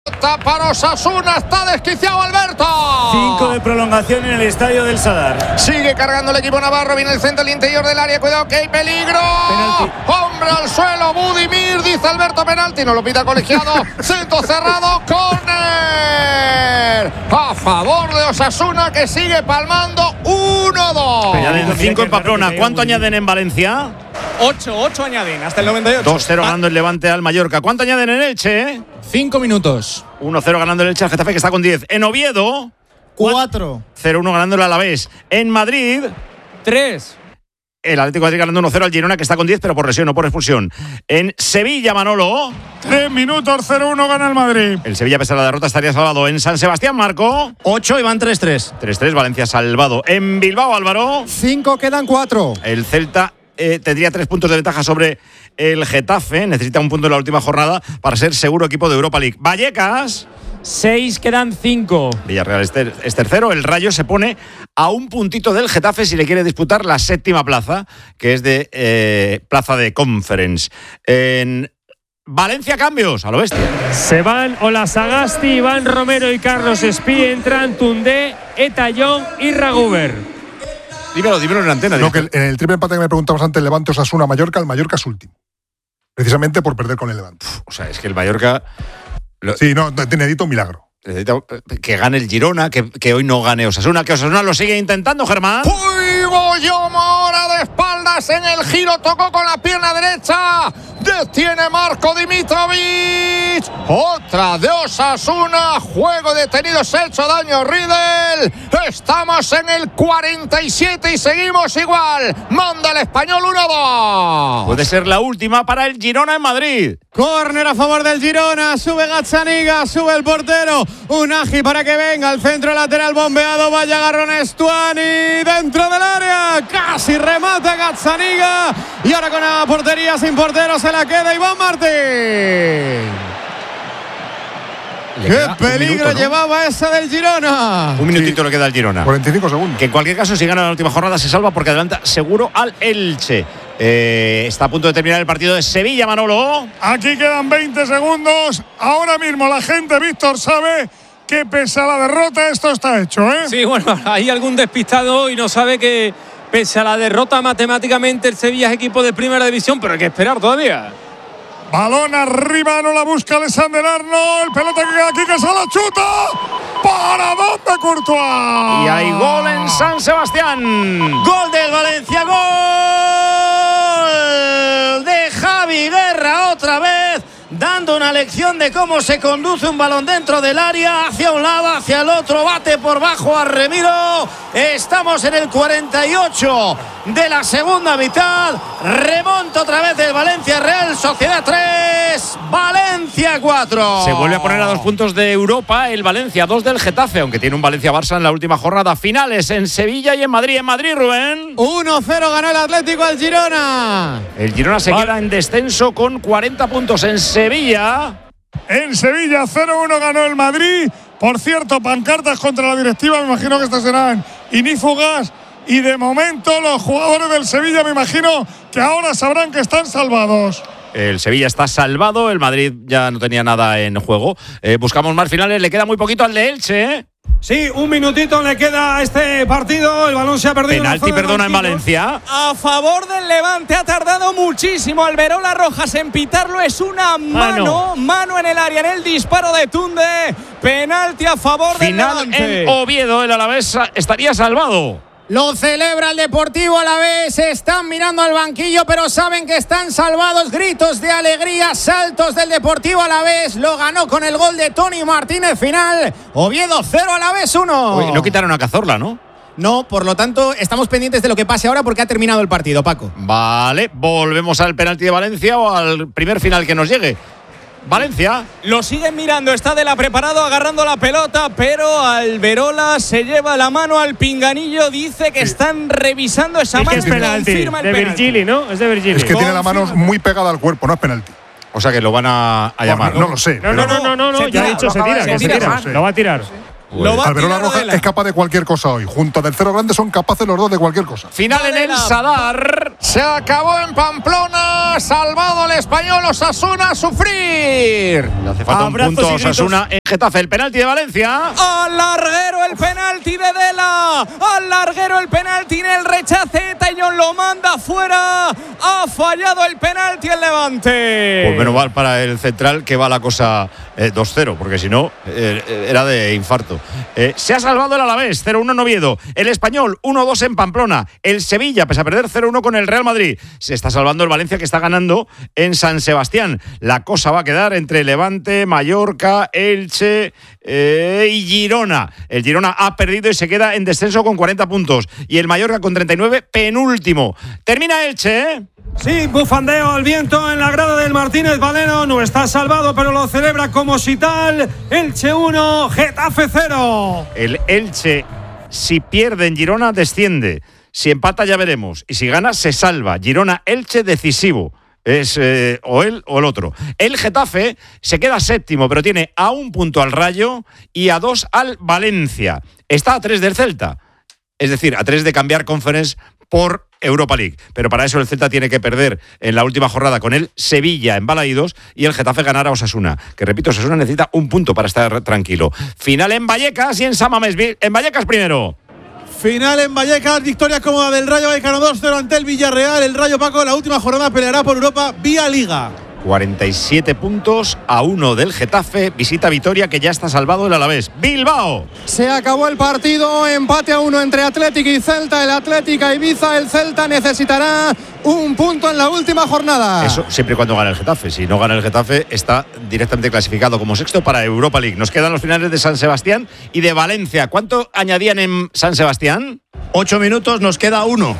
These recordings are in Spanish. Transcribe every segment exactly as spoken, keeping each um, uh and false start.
Para Osasuna, está desquiciado Alberto. Cinco de prolongación en el estadio del Sadar. Sigue cargando el equipo navarro, viene el centro del interior del área, cuidado que hay peligro. Penalti. Hombre al suelo, Budimir, dice Alberto, penalti, no lo pita colegiado. Centro cerrado, córner a favor de Osasuna, que sigue palmando uno dos. Añaden cinco en Pamplona. ¿Cuánto añaden en Valencia? ocho, ocho añaden hasta el noventa y ocho. dos cero ganando el Levante al Mallorca. ¿Cuánto añaden en Elche? cinco minutos. uno cero ganando el Elche al Getafe, que está con diez. En Oviedo, cuatro. cero uno ganando el Alavés. En Madrid, tres. el Atlético de Madrid ganando uno cero al Girona, que está con diez, pero por lesión, no por expulsión. En Sevilla, Manolo, tres minutos, cero uno gana el Madrid. el Sevilla, pese a la derrota, estaría salvado. En San Sebastián, Marco, ocho y van tres tres. tres tres, Valencia salvado. En Bilbao, Álvaro, cinco quedan cuatro. el Celta eh, tendría tres puntos de ventaja sobre el Getafe. Necesita un punto en la última jornada para ser seguro equipo de Europa League. Vallecas, Seis, quedan cinco. Villarreal es, ter- es tercero. El Rayo se pone a un puntito del Getafe si le quiere disputar la séptima plaza, que es de eh, plaza de Conference. En Valencia, cambios a lo bestia. Se van Ola Sagasti, Iván Romero y Carlos Espí. Entran Tundé, Etayón y Raguber. Dímelo, dímelo en la antena. No, que el- en el triple empate que me preguntabas antes, Levante Osasuna Mallorca, el Mallorca es último. Precisamente por perder con el Levante. O sea, es que el Mallorca lo- Sí, no, te necesito un milagro. necesita que gane el Girona, que, que hoy no gane Osasuna, que Osasuna lo sigue intentando, Germán. Uy, Boyoma ahora de espaldas en el giro, tocó con la pierna derecha, detiene Marco Dimitrovic, otra de Osasuna, juego detenido, se ha hecho daño Riedel, estamos en el cuarenta y siete y seguimos igual, manda el español uno dos. Puede ser la última para el Girona en Madrid. Córner a favor del Girona, sube Gazzaniga, sube el portero, Unagi para que venga, el centro lateral bombeado, vaya agarrón Estuani, dentro del área, casi remata Gazzaniga, y ahora con la portería sin portero se la queda Iván Martín. Le ¡Qué queda un peligro minuto, ¿no? llevaba esa del Girona! Un minutito le queda al Girona. cuarenta y cinco segundos. Que en cualquier caso, si gana la última jornada, se salva porque adelanta seguro al Elche. Eh, está a punto de terminar el partido de Sevilla, Manolo. Aquí quedan veinte segundos. Ahora mismo la gente, Víctor, sabe que pese a la derrota esto está hecho, ¿eh? Sí, bueno, hay algún despistado y no sabe que pese a la derrota matemáticamente el Sevilla es equipo de primera división, pero hay que esperar todavía. Balón arriba, no la busca Alexander Arnold. Pelota que queda aquí, que se la chuta. ¿Para dónde, Courtois? Y hay gol en San Sebastián. Gol del Valencia, gol de Javi Guerra otra vez, dando una lección de cómo se conduce un balón dentro del área, hacia un lado, hacia el otro, bate por bajo a Remiro. Estamos en el cuarenta y ocho de la segunda mitad, remonta otra vez el Valencia, Real Sociedad tres, Valencia cuatro. Se vuelve a poner a dos puntos de Europa el Valencia, dos del Getafe, aunque tiene un Valencia-Barça en la última jornada. Finales en Sevilla y en Madrid. En Madrid, Rubén. uno cero ganó el Atlético al Girona. El Girona se Vale. queda en descenso con cuarenta puntos. En Sevilla, En Sevilla, cero uno ganó el Madrid. Por cierto, pancartas contra la directiva, me imagino que estas serán inífugas. Y de momento los jugadores del Sevilla, me imagino que ahora sabrán que están salvados. el Sevilla está salvado. El Madrid ya no tenía nada en juego. Eh, buscamos más finales. Le queda muy poquito al de Elche, ¿eh? Sí, un minutito le queda a este partido. El balón se ha perdido. Penalti, perdona, en Valencia. A favor del Levante, ha tardado muchísimo Alberola Rojas en pitarlo, es una mano, Mano. mano en el área, en el disparo de Tunde, penalti a favor del Final Levante. en Oviedo. El Alavés estaría salvado. Lo celebra el Deportivo Alavés, están mirando al banquillo, pero saben que están salvados. Gritos de alegría, saltos del Deportivo Alavés. Lo ganó con el gol de Tony Martínez final. Oviedo cero, Alavés uno. Uy, no quitaron a Cazorla, ¿no? No, por lo tanto, estamos pendientes de lo que pase ahora porque ha terminado el partido, Paco. Vale, volvemos al penalti de Valencia o al primer final que nos llegue. Valencia. Lo siguen mirando, está de la preparado agarrando la pelota, pero Alberola se lleva la mano al pinganillo, dice que están revisando esa Sí, mano que es y penalti. confirma el De penalti. Virgili, ¿no? Es de Virgili. Es que tiene la mano Confirma. muy pegada al cuerpo, no es penalti. O sea que lo van a, a llamar. No, no lo sé. No, no, pero- no, no, no, Se ya tira, ha dicho, se lo acaba tira, de que se decir, tira. sí. Lo va a tirar. Lo va a Alberola tirar Roja Adela. es capaz de cualquier cosa hoy. Junto a Tercero Grande son capaces los dos de cualquier cosa. Final en el Sadar. Se acabó en Pamplona. Salvado el español Osasuna a sufrir. Le hace falta Abrazos un punto a y gritos. Osasuna en Getafe. El penalti de Valencia. Al larguero el penalti de Dela. Al larguero el penalti en el rechace. Tallón lo manda fuera. Ha fallado el penalti el Levante. Pues menos mal para el central que va la cosa eh, dos cero, porque si no eh, era de infarto. Eh, se ha salvado el Alavés, cero uno en Oviedo. El Español, uno dos en Pamplona. El Sevilla, pese a perder cero uno con el Real Madrid. Se está salvando el Valencia, que está ganando en San Sebastián. La cosa va a quedar entre Levante, Mallorca, Elche eh, y Girona. El Girona ha perdido y se queda en descenso con cuarenta puntos. Y el Mallorca con treinta y nueve, penúltimo. Termina Elche, ¿eh? Sí, bufandeo al viento en la grada del Martínez Valero. No está salvado, pero lo celebra como si tal. Elche uno, Getafe cero. El Elche, si pierde en Girona, desciende. Si empata, ya veremos. Y si gana, se salva. Girona-Elche decisivo. Es eh, o él o el otro. El Getafe se queda séptimo, pero tiene a un punto al Rayo y a dos al Valencia. Está a tres del Celta. Es decir, a tres de cambiar Conference por Europa League. Pero para eso el Celta tiene que perder en la última jornada con el Sevilla en Balaídos y el Getafe ganar a Osasuna. Que repito, Osasuna necesita un punto para estar tranquilo. Final en Vallecas y en San Mamés. En Vallecas primero. Final en Vallecas, victoria cómoda del Rayo Vallecano dos cero ante el Villarreal. El Rayo, Paco, la última jornada peleará por Europa vía Liga. cuarenta y siete puntos a uno del Getafe. Visita Vitoria, que ya está salvado el Alavés. Bilbao. Se acabó el partido, empate a uno entre Atlético y Celta. El Atlético a Ibiza, el Celta necesitará un punto en la última jornada. Eso siempre y cuando gane el Getafe. Si no gana el Getafe, está directamente clasificado como sexto para Europa League. Nos quedan los finales de San Sebastián y de Valencia. ¿Cuánto añadían en San Sebastián? Ocho minutos, nos queda uno.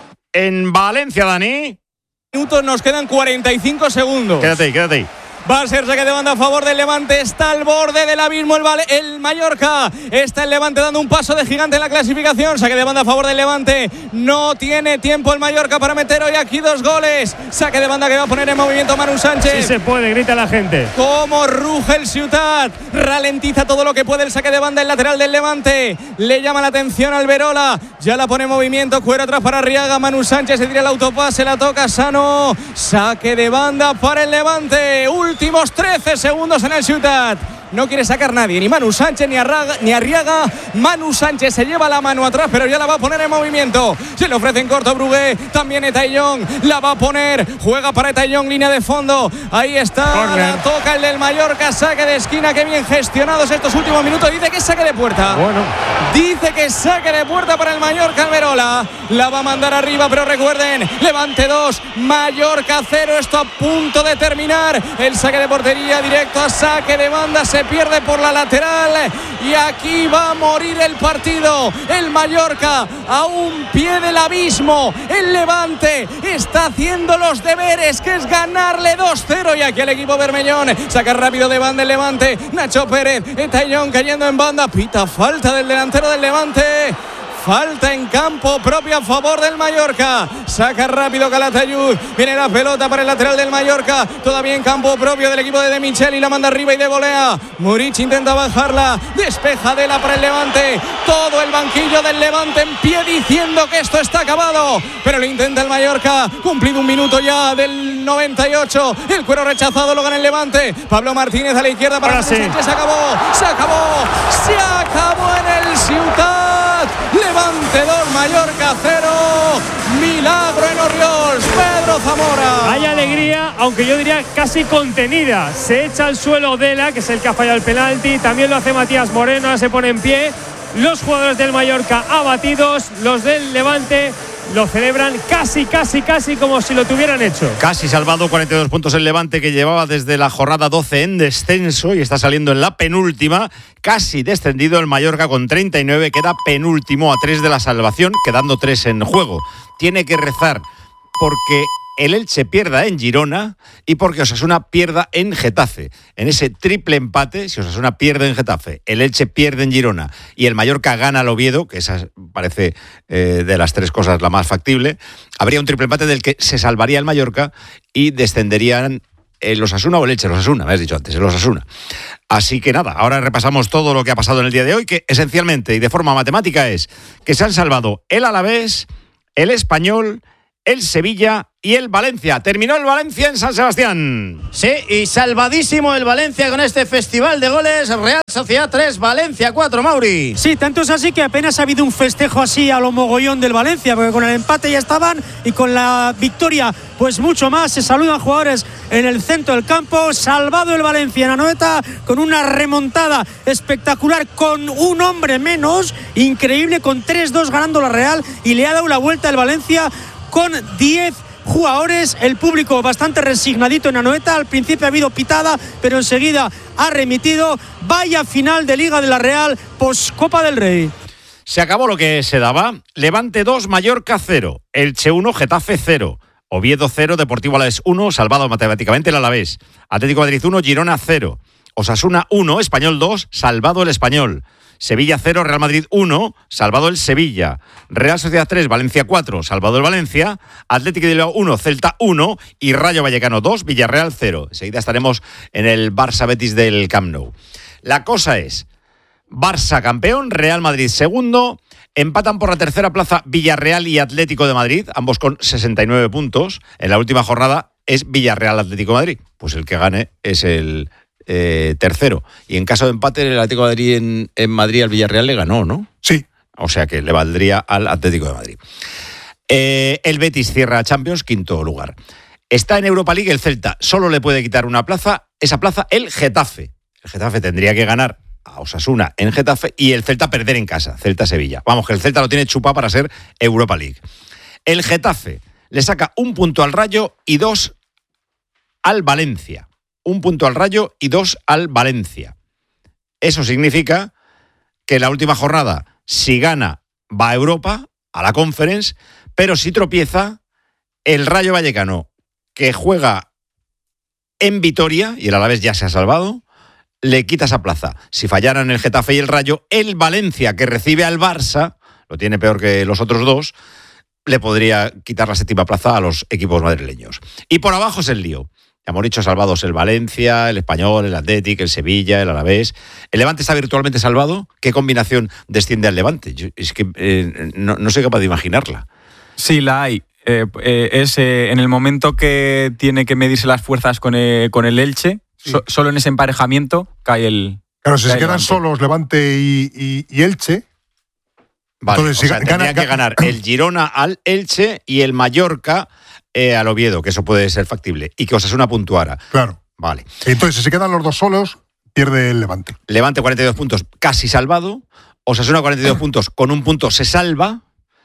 En Valencia, Dani. Minutos, nos quedan cuarenta y cinco segundos. Quédate ahí, quédate ahí. Va a ser saque de banda a favor del Levante. Está al borde del abismo el, vale, el Mallorca. Está el Levante dando un paso de gigante en la clasificación. Saque de banda a favor del Levante. No tiene tiempo el Mallorca para meter hoy aquí dos goles. Saque de banda que va a poner en movimiento Manu Sánchez. Sí se puede, grita la gente. Como ruge el Ciutat. Ralentiza todo lo que puede el saque de banda el lateral del Levante. Le llama la atención al Verola. Ya la pone en movimiento. Cuero atrás para Arriaga. Manu Sánchez se tira el autopase. La toca Sano. Saque de banda para el Levante. Últimos trece segundos en el Ciutat. No quiere sacar nadie, ni Manu Sánchez ni, Arraga, ni Arriaga. Manu Sánchez se lleva la mano atrás, pero ya la va a poner en movimiento. Se le ofrece en corto Brugué. También Etayón la va a poner. Juega para Etayón, línea de fondo. Ahí está. Corner. La toca el del Mallorca. Saque de esquina. Qué bien gestionados estos últimos minutos. Dice que es saque de puerta. Bueno. Dice que es saque de puerta para el Mallorca. Alberola la va a mandar arriba, pero recuerden: Levante dos, Mallorca cero. Esto a punto de terminar. El saque de portería directo a saque de banda. Se pierde por la lateral y aquí va a morir el partido. El Mallorca a un pie del abismo. El Levante está haciendo los deberes, que es ganarle dos cero, y aquí el equipo bermellón saca rápido de banda el Levante. Nacho Pérez, Etayón cayendo en banda, pita falta del delantero del Levante. Falta en campo propio a favor del Mallorca. Saca rápido Calatayud. Viene la pelota para el lateral del Mallorca. Todavía en campo propio del equipo de De Micheli. La manda arriba y de volea. Muric intenta bajarla. Despeja Dela para el Levante. Todo el banquillo del Levante en pie diciendo que esto está acabado. Pero lo intenta el Mallorca. Cumplido un minuto ya del noventa y ocho. El cuero rechazado lo gana el Levante. Pablo Martínez a la izquierda para Ahora sí. Sánchez. Se acabó. Se acabó. Se acabó en el Ciutat. Levante dos, Mallorca cero. Milagro en Orriols. Pedro Zamora. Hay alegría, aunque yo diría casi contenida. Se echa al suelo Dela, que es el que ha fallado el penalti. También lo hace Matías Moreno, ahora se pone en pie. Los jugadores del Mallorca abatidos. Los del Levante lo celebran casi, casi, casi como si lo tuvieran hecho. Casi salvado, cuarenta y dos puntos el Levante, que llevaba desde la jornada doce en descenso y está saliendo en la penúltima. Casi descendido el Mallorca con treinta y nueve, queda penúltimo a tres de la salvación, quedando tres en juego. Tiene que rezar porque el Elche pierda en Girona y porque Osasuna pierda en Getafe. En ese triple empate, si Osasuna pierde en Getafe, el Elche pierde en Girona y el Mallorca gana al Oviedo, que esa parece eh, de las tres cosas la más factible, habría un triple empate del que se salvaría el Mallorca y descenderían el Osasuna o el Elche, el Osasuna, me has dicho antes, el Osasuna. Así que nada, ahora repasamos todo lo que ha pasado en el día de hoy, que esencialmente y de forma matemática es que se han salvado el Alavés, el Español, el Sevilla y el Valencia. Terminó el Valencia en San Sebastián. Sí, y salvadísimo el Valencia con este festival de goles. Real Sociedad tres, Valencia cuatro, Mauri. Sí, tanto es así que apenas ha habido un festejo así a lo mogollón del Valencia, porque con el empate ya estaban y con la victoria pues mucho más. Se saludan jugadores en el centro del campo. Salvado el Valencia en Anoeta con una remontada espectacular con un hombre menos, increíble, con tres dos ganando la Real, y le ha dado la vuelta el Valencia con diez jugadores, el público bastante resignadito en Anoeta. Al principio ha habido pitada, pero enseguida ha remitido. Vaya final de Liga de la Real post Copa del Rey. Se acabó lo que se daba. Levante dos, Mallorca cero, Elche uno, Getafe cero, Oviedo cero, Deportivo Alavés uno, salvado matemáticamente el Alavés, Atlético de Madrid uno, Girona cero, Osasuna uno, Español dos, salvado el Español, Sevilla cero, Real Madrid uno, salvado el Sevilla, Real Sociedad tres, Valencia cuatro, salvado el Valencia, Atlético de Bilbao uno, Celta uno y Rayo Vallecano dos, Villarreal cero. Enseguida estaremos en el Barça Betis del Camp Nou. La cosa es, Barça campeón, Real Madrid segundo, empatan por la tercera plaza Villarreal y Atlético de Madrid, ambos con sesenta y nueve puntos. En la última jornada es Villarreal Atlético de Madrid, pues el que gane es el Eh, tercero. Y en caso de empate, el Atlético de Madrid en, en Madrid al Villarreal le ganó, ¿no? Sí. O sea que le valdría al Atlético de Madrid. Eh, el Betis cierra Champions, quinto lugar. Está en Europa League el Celta. Solo le puede quitar una plaza, esa plaza el Getafe. El Getafe tendría que ganar a Osasuna en Getafe y el Celta perder en casa, Celta-Sevilla. Vamos, que el Celta lo tiene chupado para ser Europa League. El Getafe le saca un punto al Rayo y dos al Valencia. Un punto al Rayo y dos al Valencia. Eso significa que la última jornada, si gana, va a Europa, a la Conference, pero si tropieza, el Rayo Vallecano, que juega en Vitoria, y el Alavés ya se ha salvado, le quita esa plaza. Si fallaran el Getafe y el Rayo, el Valencia, que recibe al Barça, lo tiene peor que los otros dos, le podría quitar la séptima plaza a los equipos madrileños. Y por abajo es el lío. Ya hemos dicho salvados el Valencia, el Español, el Athletic, el Sevilla, el Alavés. ¿El Levante está virtualmente salvado? ¿Qué combinación desciende al Levante? Yo, es que eh, no, no soy capaz de imaginarla. Sí, la hay. Eh, eh, es eh, en el momento que tiene que medirse las fuerzas con, eh, con el Elche, sí. so, solo en ese emparejamiento cae el Claro, si se quedan Levante. Solos Levante y, y, y Elche... Vale, entonces, o si sea, gana, tendría gana, que ganar el Girona al Elche y el Mallorca eh, al Oviedo, que eso puede ser factible, y que Osasuna puntuara. Claro. Vale. Entonces, si se quedan los dos solos, pierde el Levante. Levante cuarenta y dos puntos, casi salvado. Osasuna cuarenta y dos puntos, con un punto se salva.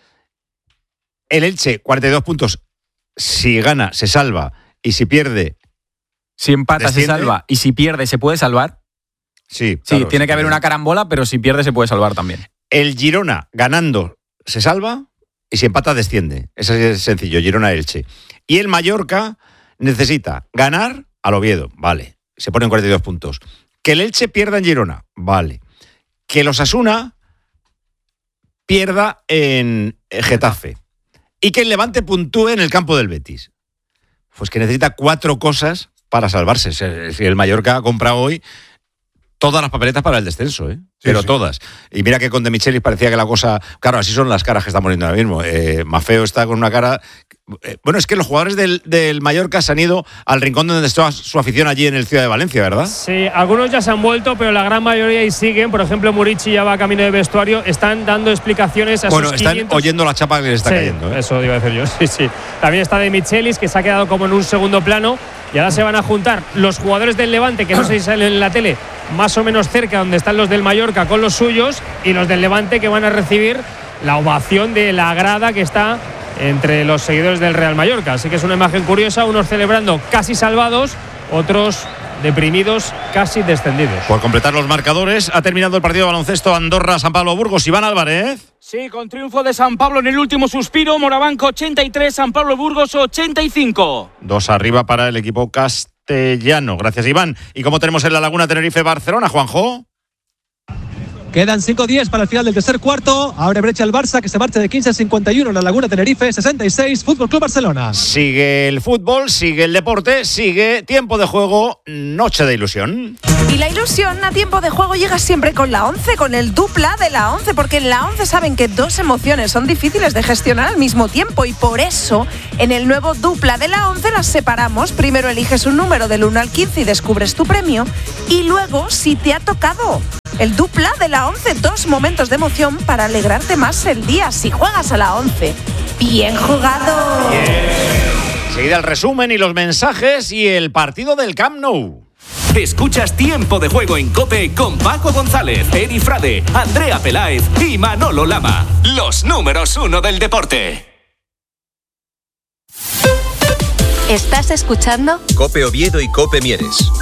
El Elche cuarenta y dos puntos, si gana se salva y si pierde... Si empata desciende. se salva y si pierde se puede salvar. Sí, Sí, claro, tiene sí, que haber claro. una carambola, pero si pierde se puede salvar también. El Girona ganando se salva y si empata desciende. Eso es sencillo, Girona-Elche. Y el Mallorca necesita ganar al Oviedo, vale, se ponen cuarenta y dos puntos. Que el Elche pierda en Girona, vale. Que el Osasuna pierda en Getafe. Y que el Levante puntúe en el campo del Betis. Pues que necesita cuatro cosas para salvarse. Si el Mallorca ha comprado hoy todas las papeletas para el descenso, ¿eh? Sí, pero sí. Todas. Y mira que con De Michelis parecía que la cosa... Claro, así son las caras que estamos poniendo ahora mismo. Eh, Mafeo está con una cara... Eh, bueno, es que los jugadores del, del Mallorca se han ido al rincón donde está su afición allí en el Ciudad de Valencia, ¿verdad? Sí, algunos ya se han vuelto, pero la gran mayoría ahí siguen. Por ejemplo, Murici ya va camino de vestuario. Están dando explicaciones a bueno, sus están quinientos... oyendo la chapa que les está sí, cayendo, ¿eh? Eso iba a decir yo, sí, sí. También está De Michelis, que se ha quedado como en un segundo plano. Y ahora se van a juntar los jugadores del Levante, que no sé si salen en la tele, más o menos cerca donde están los del Mallorca con los suyos, y los del Levante, que van a recibir la ovación de la grada que está entre los seguidores del Real Mallorca. Así que es una imagen curiosa, unos celebrando casi salvados, otros deprimidos, casi descendidos. Por completar los marcadores, ha terminado el partido de baloncesto Andorra-San Pablo Burgos. Iván Álvarez. Sí, con triunfo de San Pablo en el último suspiro. Morabanco ochenta y tres, San Pablo Burgos ochenta y cinco. Dos arriba para el equipo castellano. Gracias, Iván. ¿Y cómo tenemos en la Laguna Tenerife-Barcelona, Juanjo? Quedan cinco diez para el final del tercer cuarto. Abre brecha el Barça, que se marcha de quince a cincuenta y uno. La Laguna Tenerife, sesenta y seis. Fútbol Club Barcelona. Sigue el fútbol, sigue el deporte, sigue tiempo de juego, noche de ilusión. Y la ilusión a tiempo de juego llega siempre con la once, con el dupla de la once, porque en la once saben que dos emociones son difíciles de gestionar al mismo tiempo y por eso en el nuevo dupla de la once las separamos. Primero eliges un número del uno al quince y descubres tu premio y luego, si te ha tocado el dupla de la once, dos momentos de emoción para alegrarte más el día. Si juegas a la once, bien jugado. Bien. Enseguida el resumen y los mensajes y el partido del Camp Nou. Escuchas Tiempo de Juego en COPE con Paco González, Eri Frade, Andrea Peláez y Manolo Lama. Los números uno del deporte. ¿Estás escuchando? COPE Oviedo y COPE Mieres.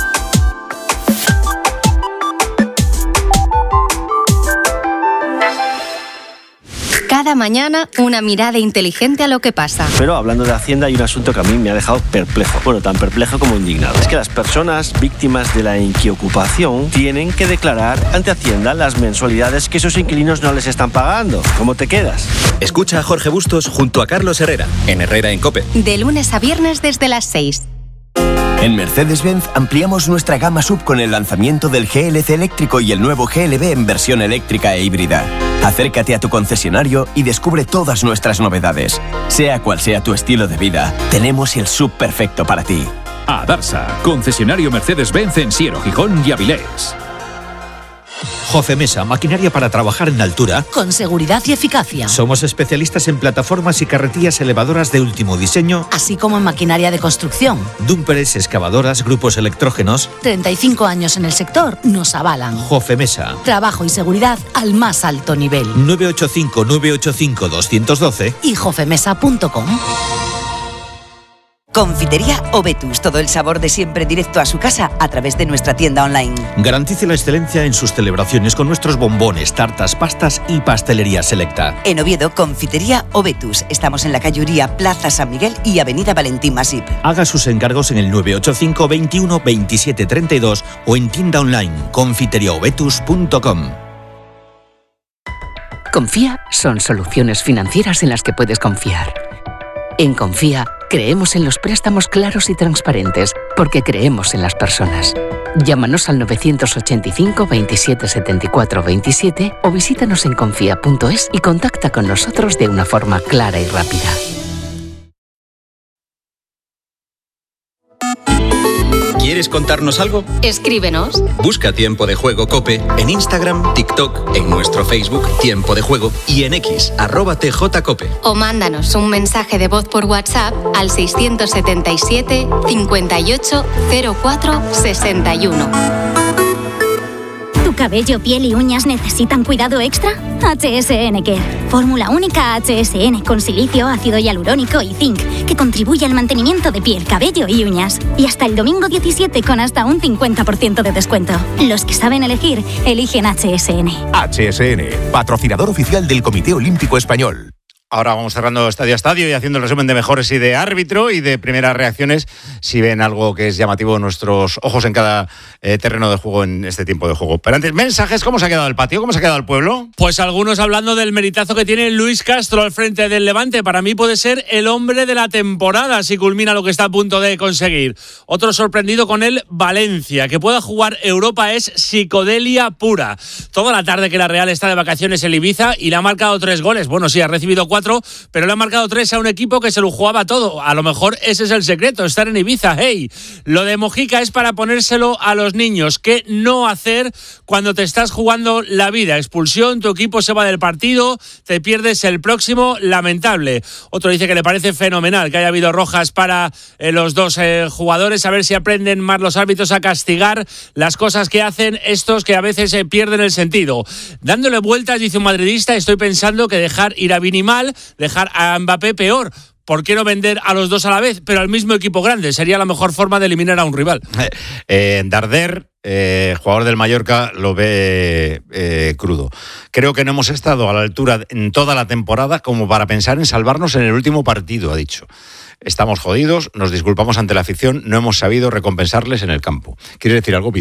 Cada mañana, una mirada inteligente a lo que pasa. Pero hablando de Hacienda, hay un asunto que a mí me ha dejado perplejo. Bueno, tan perplejo como indignado. Es que las personas víctimas de la inquiocupación tienen que declarar ante Hacienda las mensualidades que sus inquilinos no les están pagando. ¿Cómo te quedas? Escucha a Jorge Bustos junto a Carlos Herrera, en Herrera en COPE. De lunes a viernes desde las seis. En Mercedes-Benz ampliamos nuestra gama sub con el lanzamiento del G L C eléctrico y el nuevo G L B en versión eléctrica e híbrida. Acércate a tu concesionario y descubre todas nuestras novedades. Sea cual sea tu estilo de vida, tenemos el sub perfecto para ti. Adarsa, concesionario Mercedes-Benz en Siero, Gijón y Avilés. Jofemesa, maquinaria para trabajar en altura. Con seguridad y eficacia. Somos especialistas en plataformas y carretillas elevadoras de último diseño. Así como en maquinaria de construcción. Dúmperes, excavadoras, grupos electrógenos. treinta y cinco años en el sector nos avalan. Jofemesa. Trabajo y seguridad al más alto nivel. nueve ocho cinco, nueve ocho cinco, dos uno dos y jofemesa punto com. Confitería Ovetus, todo el sabor de siempre directo a su casa a través de nuestra tienda online. Garantice la excelencia en sus celebraciones con nuestros bombones, tartas, pastas y pastelería selecta. En Oviedo, Confitería Ovetus. Estamos en la calle Uría, Plaza San Miguel y Avenida Valentín Masip. Haga sus encargos en el nueve ocho cinco, veintiuno, veintisiete, treinta y dos o en tienda online confitería ovetus punto com. Confía son soluciones financieras en las que puedes confiar. En Confía, creemos en los préstamos claros y transparentes, porque creemos en las personas. Llámanos al novecientos ochenta y cinco, veintisiete, setenta y cuatro, veintisiete o visítanos en confía punto es y contacta con nosotros de una forma clara y rápida. ¿Quieres contarnos algo? Escríbenos. Busca Tiempo de Juego COPE en Instagram, TikTok, en nuestro Facebook Tiempo de Juego y en X, arroba tjcope. O mándanos un mensaje de voz por WhatsApp al seiscientos setenta y siete, cincuenta y ocho, cero cuatro, sesenta y uno. ¿Tu cabello, piel y uñas necesitan cuidado extra? H S N Care. Fórmula única H S N con silicio, ácido hialurónico y zinc, que contribuye al mantenimiento de piel, cabello y uñas. Y hasta el domingo diecisiete con hasta un cincuenta por ciento de descuento. Los que saben elegir, eligen H S N. H S N, patrocinador oficial del Comité Olímpico Español. Ahora vamos cerrando estadio a estadio y haciendo el resumen de mejores y de árbitro y de primeras reacciones. Si ven algo que es llamativo, nuestros ojos en cada eh, terreno de juego en este tiempo de juego. Pero antes, mensajes, ¿cómo se ha quedado el patio? ¿Cómo se ha quedado el pueblo? Pues algunos hablando del meritazo que tiene Luis Castro al frente del Levante. Para mí puede ser el hombre de la temporada si culmina lo que está a punto de conseguir. Otro sorprendido con el Valencia. Que pueda jugar Europa es psicodelia pura. Toda la tarde que la Real está de vacaciones en Ibiza y le ha marcado tres goles. Bueno, sí, ha recibido cuatro. Pero le ha marcado tres a un equipo que se lo jugaba todo. A lo mejor ese es el secreto, estar en Ibiza. Hey, lo de Mojica es para ponérselo a los niños. ¿Qué no hacer cuando te estás jugando la vida? Expulsión, tu equipo se va del partido, te pierdes el próximo, lamentable. Otro dice que le parece fenomenal que haya habido rojas para eh, los dos eh, jugadores, a ver si aprenden más los árbitros a castigar las cosas que hacen estos que a veces eh, pierden el sentido. Dándole vueltas, dice un madridista, estoy pensando que dejar ir a Vini mal, dejar a Mbappé peor. ¿Por qué no vender a los dos a la vez, pero al mismo equipo grande? Sería la mejor forma de eliminar a un rival. Eh, eh, Darder, eh, jugador del Mallorca, lo ve eh, crudo. Creo que no hemos estado a la altura en toda la temporada como para pensar en salvarnos en el último partido, ha dicho. Estamos jodidos, nos disculpamos ante la afición, no hemos sabido recompensarles en el campo. ¿Quieres decir algo, Peter?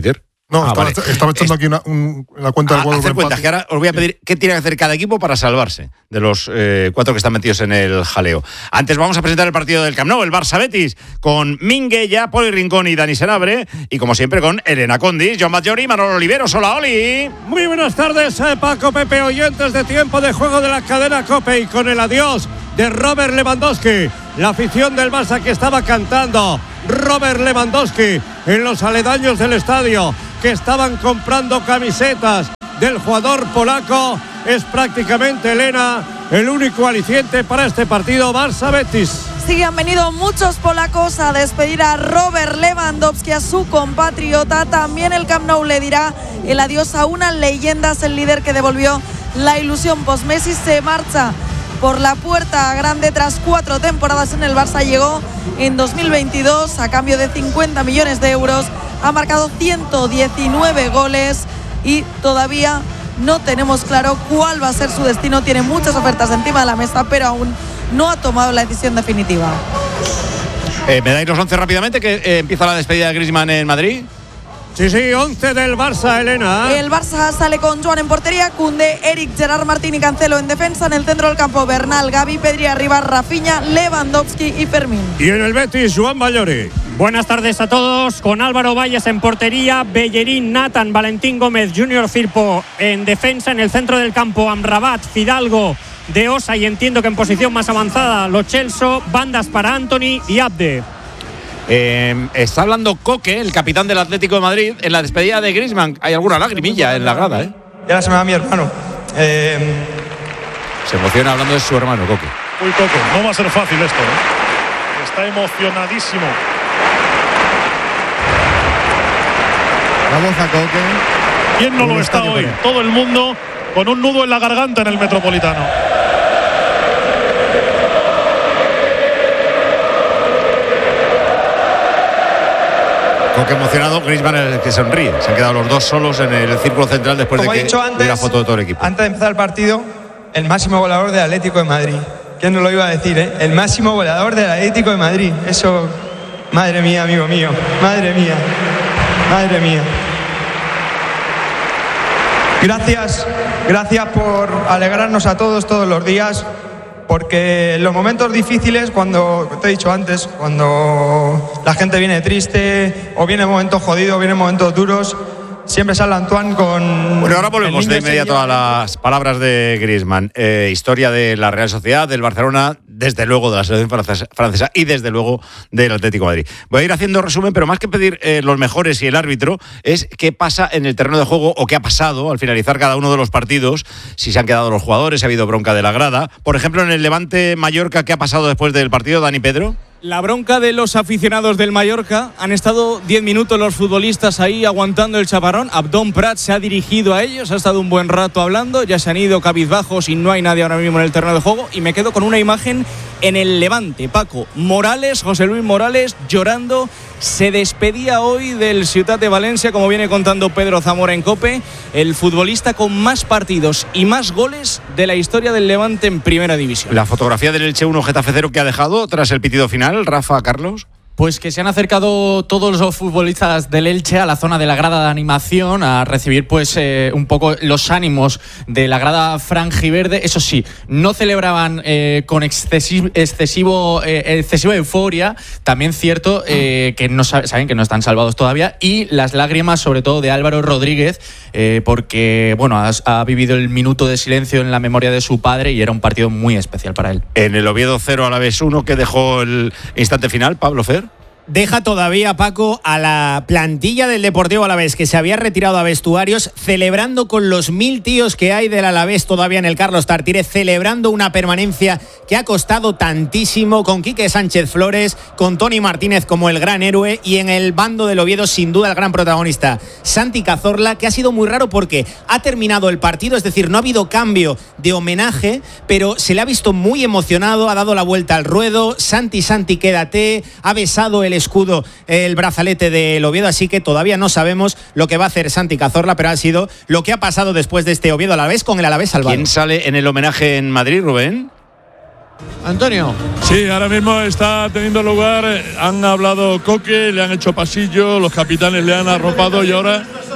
No, Ah, estaba, vale. estaba echando aquí una, un, la cuenta del A, gol. hacer cuentas, que ahora os voy a pedir qué tiene que hacer cada equipo para salvarse de los eh, cuatro que están metidos en el jaleo. Antes vamos a presentar el partido del Camp Nou, el Barça Betis, con Minguella, Poli Rincón y Dani Senabre, y como siempre con Elena Condis, John Batllori y Manolo Oliveros. Hola, Oli. Muy buenas tardes, eh, Paco, Pepe, oyentes de Tiempo de Juego de la cadena COPE, y con el adiós de Robert Lewandowski, la afición del Barça que estaba cantando Robert Lewandowski en los aledaños del estadio, que estaban comprando camisetas del jugador polaco, es prácticamente, Elena, el único aliciente para este partido Barça-Betis. Sí, han venido muchos polacos a despedir a Robert Lewandowski, a su compatriota. También el Camp Nou le dirá el adiós a una leyenda, es el líder que devolvió la ilusión post-Messi. Se marcha por la puerta grande tras cuatro temporadas en el Barça. Llegó en dos mil veintidós a cambio de cincuenta millones de euros. Ha marcado ciento diecinueve goles y todavía no tenemos claro cuál va a ser su destino. Tiene muchas ofertas encima de la mesa, pero aún no ha tomado la decisión definitiva. Eh, ¿Me dais los once rápidamente, que eh, empieza la despedida de Griezmann en Madrid? Sí, sí, once del Barça, Elena. El Barça sale con Joan en portería, Koundé, Eric, Gerard Martín y Cancelo en defensa. En el centro del campo, Bernal, Gavi, Pedri arriba, Rafinha, Lewandowski y Fermín. Y en el Betis, Joan Batllori. Buenas tardes a todos, con Álvaro Valles en portería, Bellerín, Nathan, Valentín Gómez, Junior Firpo en defensa. En el centro del campo, Amrabat, Fidalgo, De Osa, y entiendo que en posición más avanzada, Lo Celso, bandas para Anthony y Abde. Eh, está hablando Coque, el capitán del Atlético de Madrid, en la despedida de Griezmann. Hay alguna lagrimilla en la grada, ¿eh? Y ahora se me va mi hermano. Eh... Se emociona hablando de su hermano, Coque. Uy, Coque, no va a ser fácil esto, ¿eh? Está emocionadísimo. Vamos a Coque. ¿Quién no lo está hoy? Todo el mundo con un nudo en la garganta en el Metropolitano. Coque emocionado, Griezmann el que sonríe. Se han quedado los dos solos en el círculo central después Como de he que dicho antes, hubiera foto de todo el equipo. Antes de empezar el partido, el máximo goleador del Atlético de Madrid. ¿Quién no lo iba a decir, eh? El máximo goleador del Atlético de Madrid. Eso, madre mía, amigo mío. Madre mía. Madre mía. Gracias, gracias por alegrarnos a todos todos los días, porque en los momentos difíciles, cuando te he dicho antes, cuando la gente viene triste o viene momentos jodidos, vienen momentos duros, siempre sale Antoine con... Bueno, ahora volvemos de inmediato a las palabras de Griezmann. Eh, historia de la Real Sociedad, del Barcelona, desde luego de la selección francesa, francesa y desde luego del Atlético de Madrid. Voy a ir haciendo resumen, pero más que pedir eh, los mejores y el árbitro, es qué pasa en el terreno de juego o qué ha pasado al finalizar cada uno de los partidos, si se han quedado los jugadores, si ha habido bronca de la grada. Por ejemplo, en el Levante Mallorca, ¿qué ha pasado después del partido, Dani Pedro? La bronca de los aficionados del Mallorca. Han estado diez minutos los futbolistas ahí aguantando el chaparrón. Abdón Prat se ha dirigido a ellos, ha estado un buen rato hablando, ya se han ido cabizbajos y no hay nadie ahora mismo en el terreno de juego. Y me quedo con una imagen en el Levante, Paco. Morales, José Luis Morales, llorando. Se despedía hoy del Ciutat de Valencia, como viene contando Pedro Zamora en COPE, el futbolista con más partidos y más goles de la historia del Levante en Primera División. La fotografía del Elche uno Getafe cero que ha dejado tras el pitido final, Rafa, Carlos. Pues que se han acercado todos los futbolistas del Elche a la zona de la grada de animación a recibir pues eh, un poco los ánimos de la grada franjiverde. Eso sí, no celebraban eh, con excesivo, excesivo, eh, excesiva euforia. También cierto eh, que no saben que no están salvados todavía, y las lágrimas sobre todo de Álvaro Rodríguez eh, porque bueno ha, ha vivido el minuto de silencio en la memoria de su padre y era un partido muy especial para él. En el Oviedo cero Alavés uno, que dejó el instante final, Pablo Fer. Deja todavía, Paco, a la plantilla del Deportivo Alavés, que se había retirado a vestuarios, celebrando con los mil tíos que hay del Alavés todavía en el Carlos Tartiere, celebrando una permanencia que ha costado tantísimo, con Quique Sánchez Flores, con Toni Martínez como el gran héroe, y en el bando del Oviedo, sin duda, el gran protagonista, Santi Cazorla, que ha sido muy raro porque ha terminado el partido, es decir, no ha habido cambio de homenaje, pero se le ha visto muy emocionado, ha dado la vuelta al ruedo. Santi, Santi, quédate, ha besado el escudo, el brazalete del Oviedo, así que todavía no sabemos lo que va a hacer Santi Cazorla, pero ha sido lo que ha pasado después de este Oviedo Alavés con el Alavés salvado. ¿Quién sale en el homenaje en Madrid, Rubén? Antonio. Sí, ahora mismo está teniendo lugar, han hablado Coque, le han hecho pasillo, los capitanes le han arropado y ahora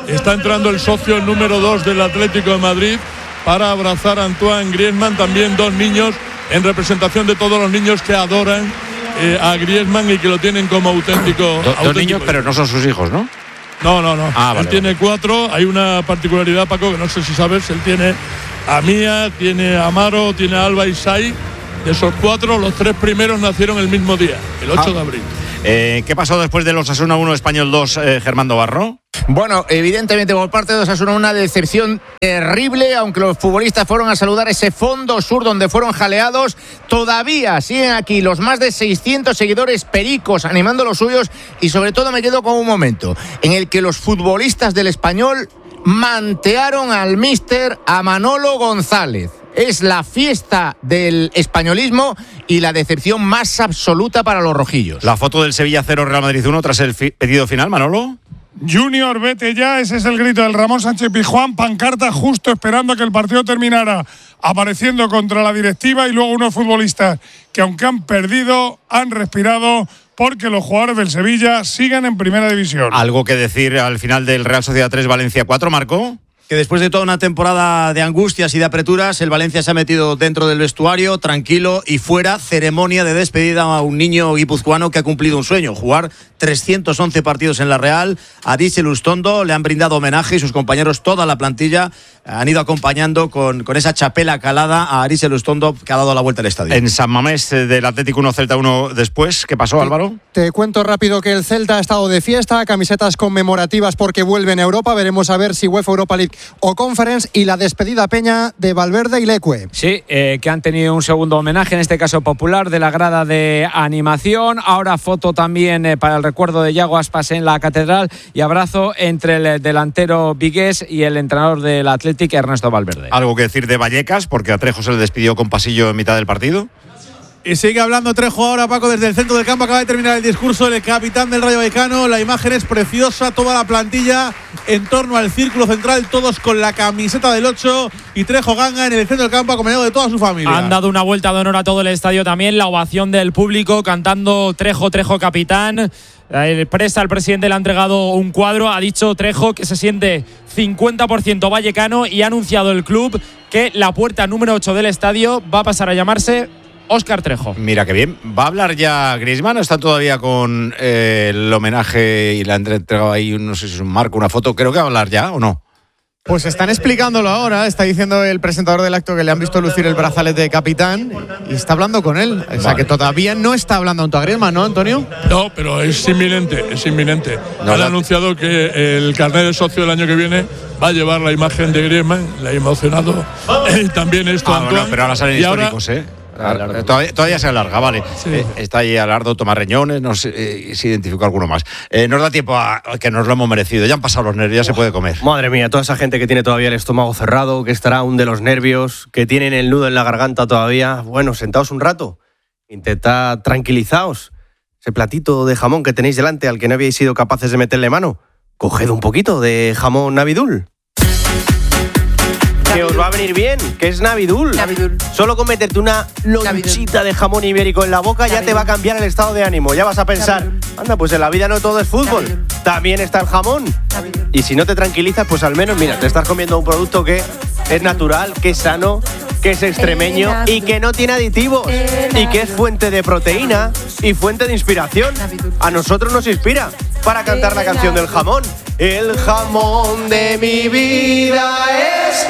está entrando el socio número dos del Atlético de Madrid para abrazar a Antoine Griezmann, también dos niños en representación de todos los niños que adoran eh, a Griezmann y que lo tienen como auténtico. Do, auténtico. Dos niños, pero no son sus hijos, ¿no? No, no, no. Ah, él vale, tiene vale. cuatro. Hay una particularidad, Paco, que no sé si sabes. Él tiene a Mía, tiene a Amaro, tiene a Alba y Sai. De esos cuatro, los tres primeros nacieron el mismo día, el ocho Ah. de abril. Eh, ¿Qué pasó después de los Osasuna uno, Español dos, eh, Germando Barro? Bueno, evidentemente por parte de Osasuna una decepción terrible, aunque los futbolistas fueron a saludar ese fondo sur donde fueron jaleados. Todavía siguen aquí los más de seiscientos seguidores pericos animando los suyos y sobre todo me quedo con un momento en el que los futbolistas del Español mantearon al míster, a Manolo González. Es la fiesta del españolismo y la decepción más absoluta para los rojillos. La foto del Sevilla cero, Real Madrid uno tras el fi- pedido final, Manolo. Junior, vete ya, ese es el grito del Ramón Sánchez Pizjuán, pancarta justo esperando a que el partido terminara, apareciendo contra la directiva y luego unos futbolistas que aunque han perdido, han respirado porque los jugadores del Sevilla siguen en primera división. ¿Algo que decir al final del Real Sociedad tres, Valencia cuatro, Marco? Que después de toda una temporada de angustias y de apreturas, el Valencia se ha metido dentro del vestuario, tranquilo y fuera, ceremonia de despedida a un niño guipuzcoano que ha cumplido un sueño, jugar trescientos once partidos en la Real. A Aritz Lustondo le han brindado homenaje y sus compañeros, toda la plantilla, han ido acompañando con, con esa chapela calada a Aritz Lustondo, que ha dado la vuelta al estadio. En San Mamés eh, del Atlético uno, Celta uno después, ¿qué pasó, Álvaro? Te cuento rápido que el Celta ha estado de fiesta, camisetas conmemorativas porque vuelven a Europa, veremos a ver si UEFA Europa League o Conference, y la despedida Peña de Valverde y Leque. Sí, eh, que han tenido un segundo homenaje, en este caso popular, de la grada de animación. Ahora foto también eh, para el recuerdo de Yago Aspas en la Catedral y abrazo entre el delantero vigués y el entrenador del Athletic, Ernesto Valverde. ¿Algo que decir de Vallecas? Porque a Trejo se le despidió con pasillo en mitad del partido. Y sigue hablando Trejo ahora, Paco, desde el centro del campo. Acaba de terminar el discurso del capitán del Rayo Vallecano. La imagen es preciosa, toda la plantilla en torno al círculo central, todos con la camiseta del ocho, y Trejo Ganga en el centro del campo acompañado de toda su familia. Han dado una vuelta de honor a todo el estadio también, la ovación del público cantando Trejo, Trejo capitán. El presa, el presidente le ha entregado un cuadro, ha dicho Trejo que se siente cincuenta por ciento vallecano y ha anunciado el club que la puerta número ocho del estadio va a pasar a llamarse Óscar Trejo. Mira qué bien. ¿Va a hablar ya Griezmann o está todavía con eh, el homenaje y le han entregado ahí, no sé si es un marco, una foto? Creo que va a hablar ya, ¿o no? Pues están explicándolo ahora, está diciendo el presentador del acto que le han visto lucir el brazalete de capitán y está hablando con él. O sea Vale. que todavía no está hablando Antoine Griezmann, ¿no, Antonio? No, pero es inminente, es inminente. No, Han no. anunciado que el carnet de socio del año que viene va a llevar la imagen de Griezmann, le ha emocionado. Y también esto, Ah, Antoine. bueno, pero ahora salen Y ahora- históricos, ¿eh? Todavía, todavía se alarga, vale. Sí. Eh, está ahí Alardo, Tomás Reñones, no sé eh, si identificó alguno más. Eh, nos da tiempo a que nos lo hemos merecido. Ya han pasado los nervios, ya se puede comer. Madre mía, toda esa gente que tiene todavía el estómago cerrado, que estará aún de los nervios, que tienen el nudo en la garganta todavía. Bueno, sentaos un rato, intentad tranquilizaos. Ese platito de jamón que tenéis delante al que no habíais sido capaces de meterle mano, coged un poquito de jamón Navidul. Que os va a venir bien, que es Navidul. Navidul. Solo con meterte una lonchita de jamón ibérico en la boca ya te va a cambiar el estado de ánimo. Ya vas a pensar, anda, pues en la vida no todo es fútbol. También está el jamón. Y si no te tranquilizas, pues al menos, mira, te estás comiendo un producto que es natural, que es sano, que es extremeño y que no tiene aditivos. Y que es fuente de proteína y fuente de inspiración. A nosotros nos inspira para cantar la canción del jamón. El jamón de mi vida es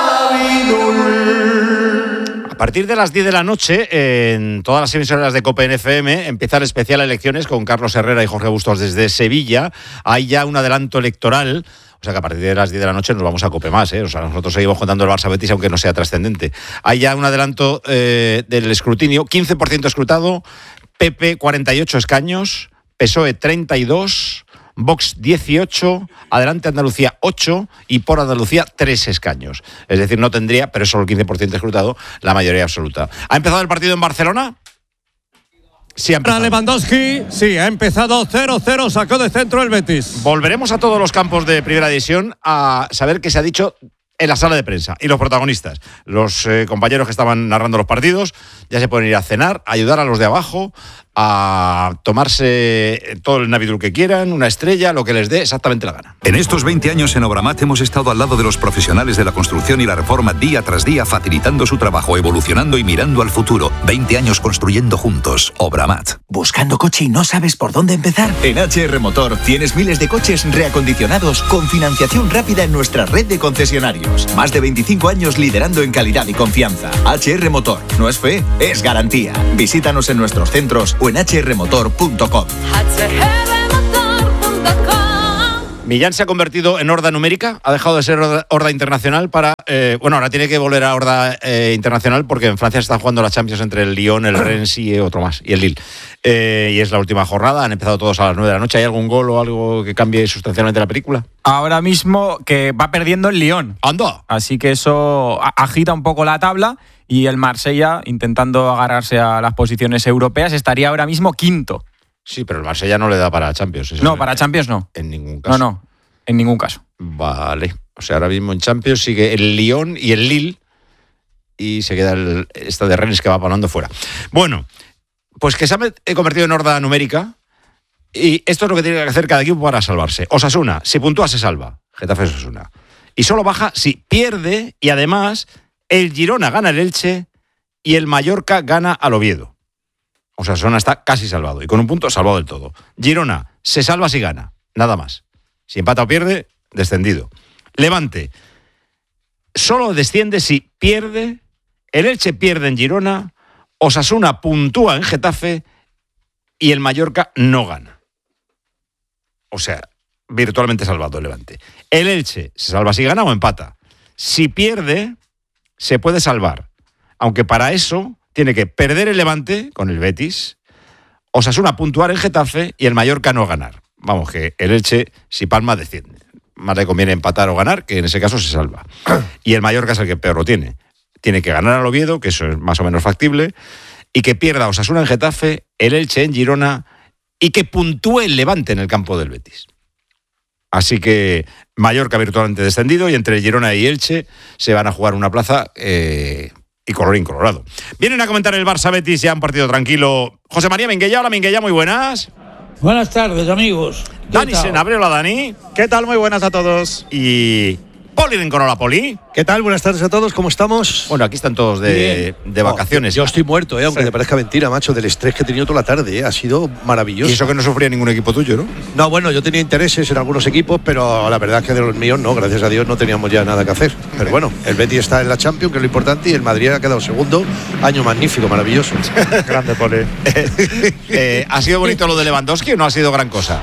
Navidul. A partir de las diez de la noche, en todas las emisoras de COPE en F M, empieza el especial Elecciones con Carlos Herrera y Jorge Bustos desde Sevilla. Hay ya un adelanto electoral. O sea que a partir de las diez de la noche nos vamos a COPE más, ¿eh? O sea, nosotros seguimos contando el Barça Betis, aunque no sea trascendente. Hay ya un adelanto eh, del escrutinio. quince por ciento escrutado, P P cuarenta y ocho escaños, P S O E treinta y dos, Vox dieciocho, Adelante Andalucía ocho y Por Andalucía tres escaños. Es decir, no tendría, pero es solo el quince por ciento escrutado, la mayoría absoluta. ¿Ha empezado el partido en Barcelona? Sí, ha empezado. Lewandowski, sí, ha empezado cero cero, sacó de centro el Betis. Volveremos a todos los campos de Primera División a saber qué se ha dicho en la sala de prensa. Y los protagonistas, los eh, compañeros que estaban narrando los partidos, ya se pueden ir a cenar, ayudar a los de abajo, a tomarse todo el Navidul que quieran, una estrella, lo que les dé exactamente la gana. En estos veinte años en Obramat hemos estado al lado de los profesionales de la construcción y la reforma día tras día, facilitando su trabajo, evolucionando y mirando al futuro. veinte años construyendo juntos. Obramat. ¿Buscando coche y no sabes por dónde empezar? En H R Motor tienes miles de coches reacondicionados con financiación rápida en nuestra red de concesionarios. Más de veinticinco años liderando en calidad y confianza. H R Motor. No es fe, es garantía. Visítanos en nuestros centros o en h r motor punto com. Millán se ha convertido en horda numérica, ha dejado de ser horda, horda internacional para... Eh, bueno, ahora tiene que volver a horda eh, internacional porque en Francia se están jugando las Champions entre el Lyon, el Rennes y otro más, y el Lille. Eh, y es la última jornada, han empezado todos a las nueve de la noche. ¿Hay algún gol o algo que cambie sustancialmente la película? Ahora mismo que va perdiendo el Lyon. ¡Anda! Así que eso agita un poco la tabla y el Marsella, intentando agarrarse a las posiciones europeas, estaría ahora mismo quinto. Sí, pero el Marsella no le da para Champions. Eso no, para Champions no. En ningún caso. No, no, en ningún caso. Vale. O sea, ahora mismo en Champions sigue el Lyon y el Lille y se queda el esta de Rennes que va palando fuera. Bueno, pues que se ha convertido en horda numérica y esto es lo que tiene que hacer cada equipo para salvarse. Osasuna, si puntúa se salva. Getafe Osasuna. Y solo baja si pierde y además el Girona gana el Elche y el Mallorca gana al Oviedo. Osasuna está casi salvado y con un punto salvado del todo. Girona se salva si gana, nada más. Si empata o pierde, descendido. Levante solo desciende si pierde, el Elche pierde en Girona, Osasuna puntúa en Getafe y el Mallorca no gana. O sea, virtualmente salvado el Levante. El Elche se salva si gana o empata. Si pierde, se puede salvar, aunque para eso tiene que perder el Levante con el Betis, Osasuna puntuar en Getafe y el Mallorca no ganar. Vamos, que el Elche, si palma, desciende. Más le conviene empatar o ganar, que en ese caso se salva. Y el Mallorca es el que peor lo tiene. Tiene que ganar al Oviedo, que eso es más o menos factible, y que pierda Osasuna en Getafe, el Elche en Girona, y que puntúe el Levante en el campo del Betis. Así que Mallorca virtualmente descendido, y entre Girona y Elche se van a jugar una plaza... Eh, y colorín colorado. Vienen a comentar el Barça Betis, ya un partido tranquilo. José María Minguella, hola Minguella, muy buenas. Buenas tardes, amigos. Dani Senabre, hola Dani. ¿Qué tal? Muy buenas a todos. Y Poli Rincón, hola Poli. ¿Qué tal? Buenas tardes a todos, ¿cómo estamos? Bueno, aquí están todos de, de vacaciones. Oh, yo estoy muerto, eh, aunque sí. te parezca mentira, macho, del estrés que he tenido toda la tarde. Eh. Ha sido maravilloso. Y eso que no sufría ningún equipo tuyo, ¿no? No, bueno, yo tenía intereses en algunos equipos, pero la verdad es que de los míos no, gracias a Dios no teníamos ya nada que hacer. Pero bueno, el Betis está en la Champions, que es lo importante, y el Madrid ha quedado segundo. Año magnífico, maravilloso. Grande, Poli. eh, ¿Ha sido bonito lo de Lewandowski o no ha sido gran cosa?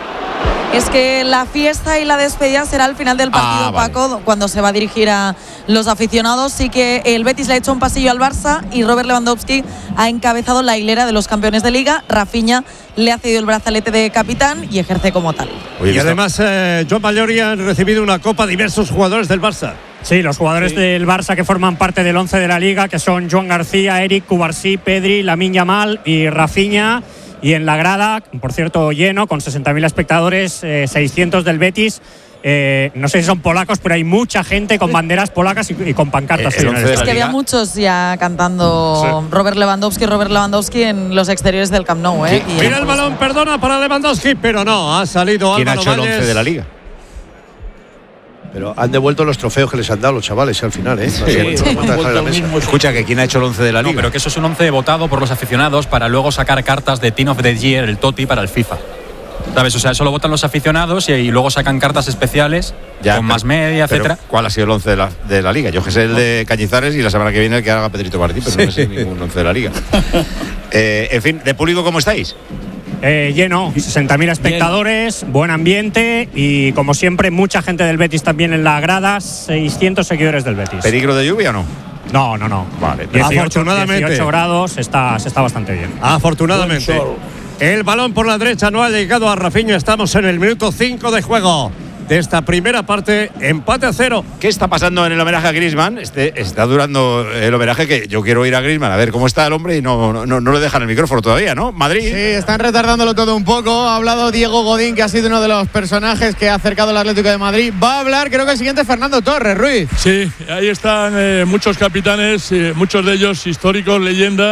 Es que la fiesta y la despedida será al final del partido, ah, vale. Paco, cuando se va a dirigir a los aficionados. Sí que el Betis le ha hecho un pasillo al Barça y Robert Lewandowski ha encabezado la hilera de los campeones de Liga. Rafinha le ha cedido el brazalete de capitán y ejerce como tal. Oye, y además, eh, Joan Mallori han recibido una copa diversos jugadores del Barça. Sí, los jugadores sí. del Barça que forman parte del once de la Liga, que son Joan García, Eric, Cubarsí, Pedri, Lamine Yamal y Rafinha. Y en la grada, por cierto, lleno, con sesenta mil espectadores, eh, seiscientos del Betis. Eh, no sé si son polacos, pero hay mucha gente con banderas polacas y, y con pancartas. Eh, es que había muchos ya cantando sí. Robert Lewandowski, Robert Lewandowski en los exteriores del Camp Nou. ¿eh? Sí. Mira el balón, perdona para Lewandowski, pero no, ha salido Álvaro ¿Quién ha hecho Valles? el once de la Liga? Pero han devuelto los trofeos que les han dado los chavales al final, ¿eh? Sí, sí. Sí. Escucha, que quién ha hecho el once de la Liga. No, pero que eso es un once votado por los aficionados para luego sacar cartas de Team of the Year, el Toti, para el FIFA. ¿Sabes? O sea, eso lo votan los aficionados y, y luego sacan cartas especiales ya, con pero, más media, etcétera. ¿Cuál ha sido el once de la, de la Liga? Yo que sé el de Cañizares y la semana que viene el que haga Pedrito Martín, pero sí. no sé ningún once de la Liga. eh, en fin, ¿de público cómo estáis? Eh, lleno, sesenta mil espectadores, lleno. Buen ambiente y como siempre mucha gente del Betis también en la grada, seiscientos seguidores del Betis. ¿Peligro de lluvia o no? No, no, no. Vale, dieciocho, afortunadamente. dieciocho grados, está, está bastante bien. Afortunadamente. El balón por la derecha no ha llegado a Rafinha, estamos en el minuto cinco de juego de esta primera parte, empate a cero. ¿Qué está pasando en el homenaje a Griezmann? Este, está durando el homenaje que yo quiero ir a Griezmann a ver cómo está el hombre y no, no, no, no le dejan el micrófono todavía, ¿no? Madrid. Sí, están retardándolo todo un poco. Ha hablado Diego Godín, que ha sido uno de los personajes que ha acercado al Atlético de Madrid. Va a hablar, creo que el siguiente, Fernando Torres, Ruiz. Sí, ahí están eh, muchos capitanes, eh, muchos de ellos históricos, leyenda,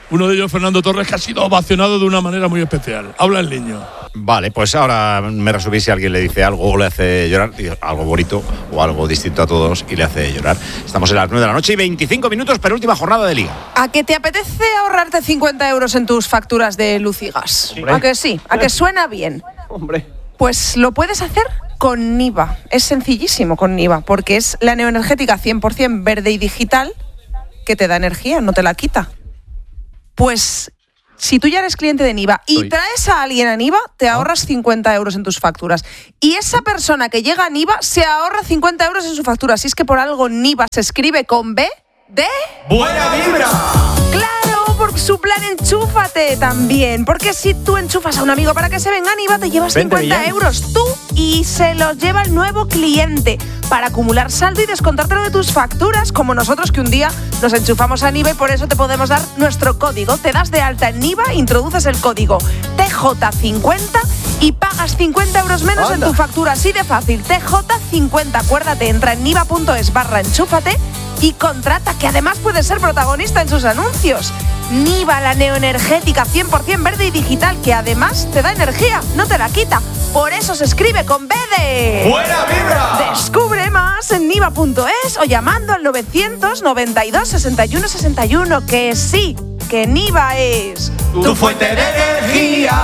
Uno de ellos, Fernando Torres, que ha sido ovacionado de una manera muy especial. Habla el niño. Vale, pues ahora me resumí si alguien le dice algo o le hace llorar, algo bonito o algo distinto a todos y le hace llorar. Estamos en las nueve de la noche y veinticinco minutos, penúltima jornada de Liga. ¿A que te apetece ahorrarte cincuenta euros en tus facturas de luz y gas? Hombre. ¿A que sí? ¿A que suena bien? Hombre. Pues lo puedes hacer con Niva. Es sencillísimo con Niva, porque es la neoenergética cien por ciento verde y digital que te da energía, no te la quita. Pues si tú ya eres cliente de Niva y traes a alguien a Niva, te ahorras cincuenta euros en tus facturas. Y esa persona que llega a Niva se ahorra cincuenta euros en su factura. Si es que por algo Niva se escribe con B de... ¡Buena vibra! ¡Claro! Por su plan Enchúfate también. Porque si tú enchufas a un amigo para que se venga a Niva, te llevas cincuenta euros tú y se los lleva el nuevo cliente para acumular saldo y descontártelo de tus facturas, como nosotros que un día nos enchufamos a Niva y por eso te podemos dar nuestro código. Te das de alta en Niva, introduces el código T J cincuenta y pagas cincuenta euros menos Anda. en tu factura. Así de fácil, T J cincuenta. Acuérdate, entra en niva.es barra enchúfate y contrata, que además puedes ser protagonista en sus anuncios. Niva, la neoenergética cien por ciento verde y digital, que además te da energía, no te la quita. Por eso se escribe con B de... ¡Buena vibra! Descubre más en niva punto es o llamando al novecientos noventa y dos sesenta y uno sesenta y uno, que sí, que Niva es... ¡Tu fuente de energía!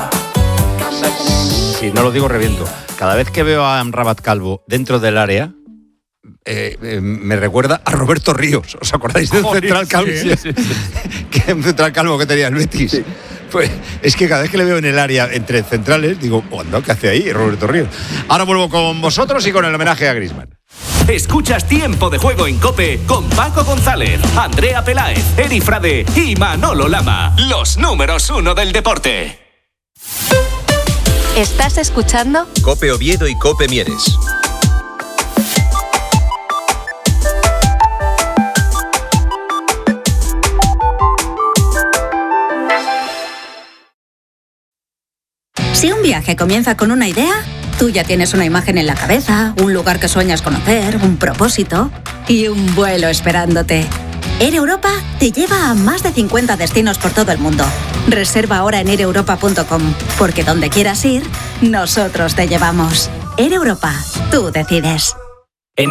Si no lo digo, reviento. Cada vez que veo a Amrabat Calvo dentro del área, Eh, eh, me recuerda a Roberto Ríos. ¿Os acordáis del Joder, central calvo? sí, sí, sí. Que un central calvo que tenía el Betis. Sí. Pues es que cada vez que le veo en el área entre centrales, digo, ¿cuándo? ¿Qué hace ahí Roberto Ríos? Ahora vuelvo con vosotros y con el homenaje a Griezmann. Escuchas Tiempo de Juego en COPE con Paco González, Andrea Peláez, Eri Frade y Manolo Lama. Los números uno del deporte. ¿Estás escuchando? COPE Oviedo y COPE Mieres. Si un viaje comienza con una idea, tú ya tienes una imagen en la cabeza, un lugar que sueñas conocer, un propósito y un vuelo esperándote. Air Europa te lleva a más de cincuenta destinos por todo el mundo. Reserva ahora en air europa punto com, porque donde quieras ir, nosotros te llevamos. Air Europa, tú decides.